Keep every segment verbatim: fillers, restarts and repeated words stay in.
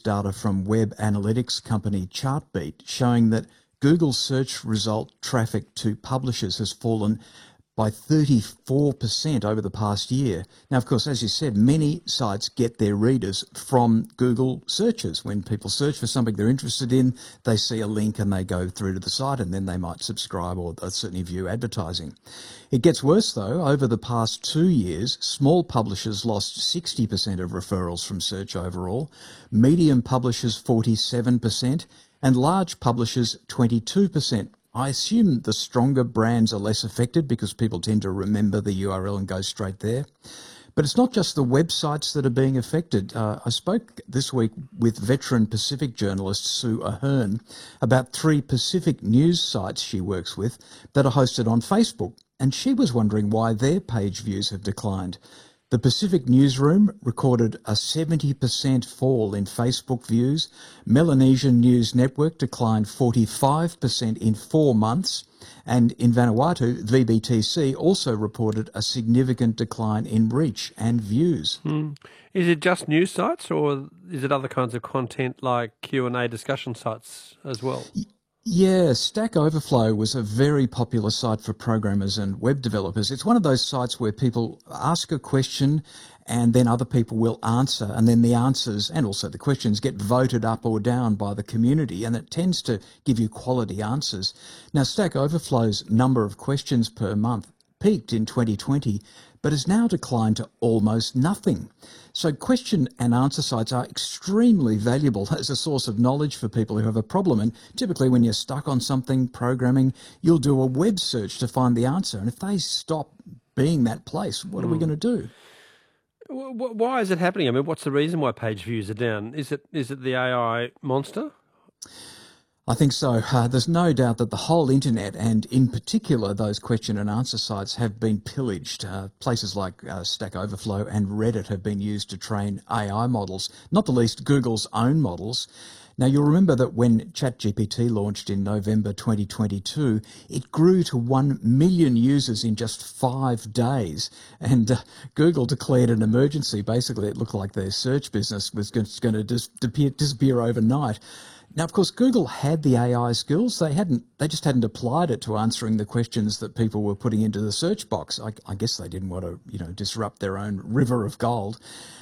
data from web analytics company Chartbeat showing that Google's search result traffic to publishers has fallen by thirty-four percent over the past year. Now, of course, as you said, many sites get their readers from Google searches. When people search for something they're interested in, they see a link and they go through to the site, and then they might subscribe or certainly view advertising. It gets worse, though. Over the past two years, small publishers lost sixty percent of referrals from search overall, medium publishers forty-seven percent, and large publishers twenty-two percent. I assume the stronger brands are less affected because people tend to remember the U R L and go straight there. But it's not just the websites that are being affected. Uh, I spoke this week with veteran Pacific journalist Sue Ahern about three Pacific news sites she works with that are hosted on Facebook, and she was wondering why their page views have declined. The Pacific Newsroom recorded a seventy percent fall in Facebook views. Melanesian News Network declined forty-five percent in four months. And in Vanuatu, V B T C also reported a significant decline in reach and views. Hmm. Is it just news sites, or is it other kinds of content like Q and A discussion sites as well? Yeah, Stack Overflow was a very popular site for programmers and web developers. It's one of those sites where people ask a question and then other people will answer, and then the answers and also the questions get voted up or down by the community, and it tends to give you quality answers. Now, Stack Overflow's number of questions per month peaked in twenty twenty, but has now declined to almost nothing. So question and answer sites are extremely valuable as a source of knowledge for people who have a problem. And typically when you're stuck on something programming, you'll do a web search to find the answer. And if they stop being that place, what are mm. we going to do? Why is it happening? I mean, what's the reason why page views are down? Is it is it the A I monster? I think so. Uh, there's no doubt that the whole internet, and in particular those question and answer sites, have been pillaged. Uh, places like uh, Stack Overflow and Reddit have been used to train A I models, not the least Google's own models. Now, you'll remember that when ChatGPT launched in November twenty twenty-two, it grew to one million users in just five days. And uh, Google declared an emergency. Basically, it looked like their search business was going to dis- disappear, disappear overnight. Now, of course, Google had the A I skills. They hadn't. They just hadn't applied it to answering the questions that people were putting into the search box. I, I guess they didn't want to, you know, disrupt their own river of gold.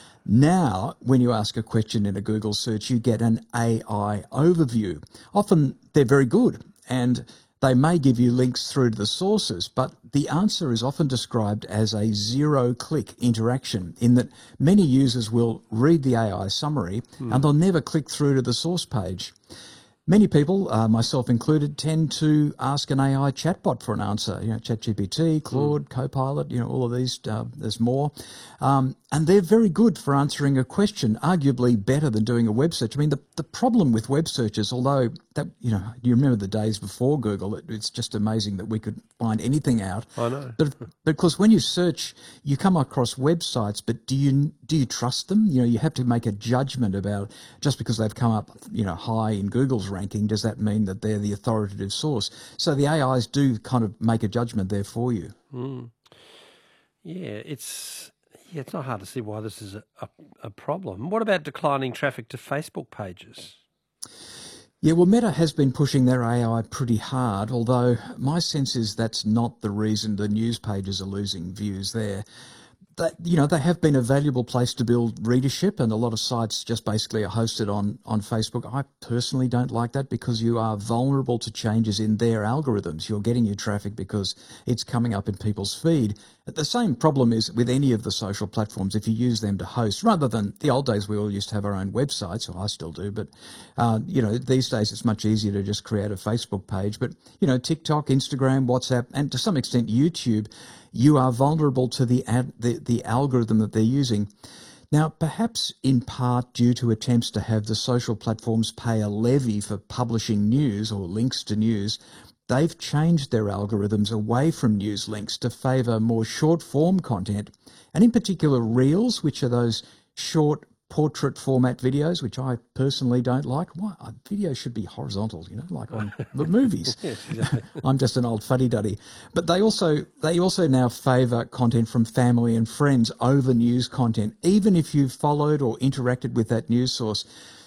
Now, when you ask a question in a Google search, you get an A I overview. Often they're very good, and they may give you links through to the sources, but the answer is often described as a zero-click interaction, in that many users will read the A I summary hmm. and they'll never click through to the source page. Many people, uh, myself included, tend to ask an A I chatbot for an answer. You know, ChatGPT, Claude, mm. Copilot, you know, all of these, uh, there's more. Um, and they're very good for answering a question, arguably better than doing a web search. I mean, the, the problem with web searches, although, that you know, you remember the days before Google, it, it's just amazing that we could find anything out. I know. But, but of course, when you search, you come across websites, but do you do you trust them? You know, you have to make a judgment about, just because they've come up, you know, high in Google's ranking, does that mean that they're the authoritative source? So the A Is do kind of make a judgment there for you. Mm. Yeah, it's yeah, it's not hard to see why this is a, a, a problem. What about declining traffic to Facebook pages? Yeah, well, Meta has been pushing their A I pretty hard, although my sense is that's not the reason the news pages are losing views there. That, you know, they have been a valuable place to build readership, and a lot of sites just basically are hosted on, on Facebook. I personally don't like that because you are vulnerable to changes in their algorithms. You're getting your traffic because it's coming up in people's feed. The same problem is with any of the social platforms if you use them to host, rather than the old days we all used to have our own websites, or I still do, but, uh, you know, these days it's much easier to just create a Facebook page. But, you know, TikTok, Instagram, WhatsApp, and to some extent YouTube, you are vulnerable to the, ad, the the algorithm that they're using. Now, perhaps in part due to attempts to have the social platforms pay a levy for publishing news or links to news, they've changed their algorithms away from news links to favour more short-form content, and in particular Reels, which are those short portrait format videos, which I personally don't like. Why? Videos should be horizontal, you know, like on the movies. Yes, exactly. I'm just an old fuddy-duddy. But they also they also now favour content from family and friends over news content, even if you've followed or interacted with that news source.